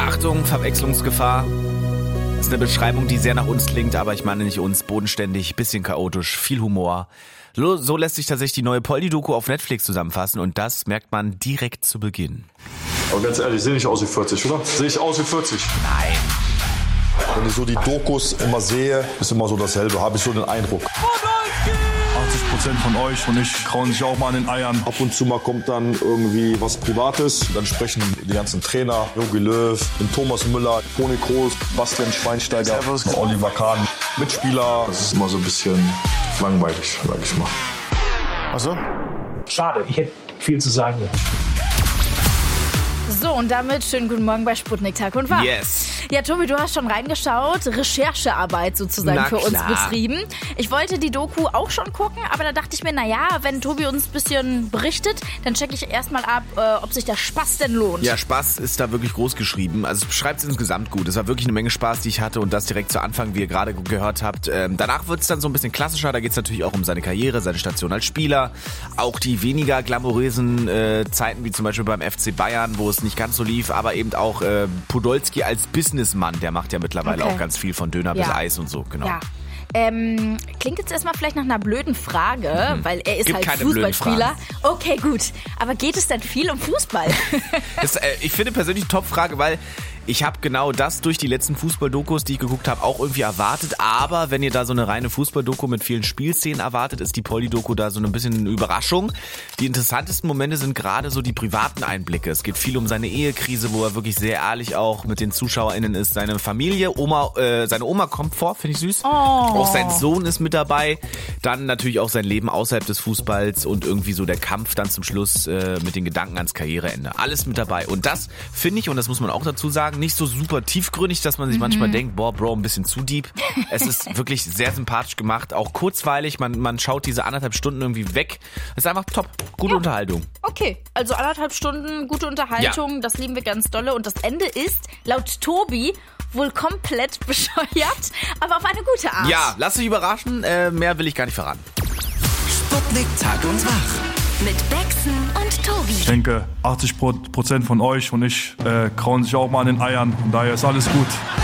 Achtung, Verwechslungsgefahr. Das ist eine Beschreibung, die sehr nach uns klingt, aber ich meine nicht uns. Bodenständig, bisschen chaotisch, viel Humor. So lässt sich tatsächlich die neue Poldi-Doku auf Netflix zusammenfassen und das merkt man direkt zu Beginn. Aber ganz ehrlich, sehe ich aus wie 40, oder? Sehe ich aus wie 40? Nein. Wenn ich so die Dokus immer sehe, ist immer so dasselbe, habe ich so den Eindruck. 80% von euch und ich krauen sich auch mal an den Eiern. Ab und zu mal kommt dann irgendwie was Privates. Dann sprechen die ganzen Trainer, Jogi Löw, Thomas Müller, Toni Kroos, Bastian Schweinsteiger, Oliver Kahn, Mitspieler. Das ist immer so ein bisschen langweilig, sag ich mal. Also? Schade, ich hätte viel zu sagen. So, und damit schönen guten Morgen bei Sputnik Tag und Wahr. Yes. Ja, Tobi, du hast schon reingeschaut, Recherchearbeit sozusagen für uns betrieben. Ich wollte die Doku auch schon gucken, aber da dachte ich mir, naja, wenn Tobi uns ein bisschen berichtet, dann checke ich erstmal ab, ob sich der Spaß denn lohnt. Ja, Spaß ist da wirklich groß geschrieben. Also es beschreibt es insgesamt gut. Es war wirklich eine Menge Spaß, die ich hatte und das direkt zu Anfang, wie ihr gerade gehört habt. Danach wird es dann so ein bisschen klassischer. Da geht es natürlich auch um seine Karriere, seine Station als Spieler. Auch die weniger glamourösen Zeiten, wie zum Beispiel beim FC Bayern, wo es nicht ganz so lief, aber eben auch Podolski als Businessmann, der macht ja mittlerweile auch ganz viel von Döner bis Eis und so, genau. Ja. Klingt jetzt erstmal vielleicht nach einer blöden Frage, weil er ist Gibt halt keine Fußballspieler. Okay, gut. Aber geht es denn viel um Fußball? Ich finde persönlich eine Top-Frage, weil ich habe genau das durch die letzten Fußball-Dokus, die ich geguckt habe, auch irgendwie erwartet. Aber wenn ihr da so eine reine Fußball-Doku mit vielen Spielszenen erwartet, ist die Poldi-Doku da so ein bisschen eine Überraschung. Die interessantesten Momente sind gerade so die privaten Einblicke. Es geht viel um seine Ehekrise, wo er wirklich sehr ehrlich auch mit den ZuschauerInnen ist. Seine Familie, seine Oma kommt vor, finde ich süß. Auch sein Sohn ist mit dabei. Dann natürlich auch sein Leben außerhalb des Fußballs und irgendwie so der Kampf dann zum Schluss mit den Gedanken ans Karriereende. Alles mit dabei. Und das finde ich, und das muss man auch dazu sagen, nicht so super tiefgründig, dass man sich manchmal denkt, boah, Bro, ein bisschen zu deep. Es ist wirklich sehr sympathisch gemacht, auch kurzweilig. Man schaut diese 1,5 Stunden irgendwie weg. Es ist einfach top. Gute Unterhaltung. Okay, also 1,5 Stunden, gute Unterhaltung, das lieben wir ganz dolle. Und das Ende ist, laut Tobi, wohl komplett bescheuert, aber auf eine gute Art. Ja, lasst euch überraschen. Mehr will ich gar nicht verraten. Sputnik Tag und Wach. Mit Bexen und Tobi. Ich denke, 80% von euch und ich krauen sich auch mal an den Eiern. Und daher ist alles gut.